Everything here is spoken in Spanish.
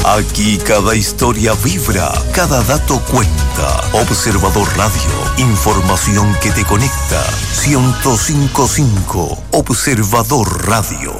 Aquí cada historia vibra, cada dato cuenta. Observador Radio, información que te conecta. 105.5 Observador Radio.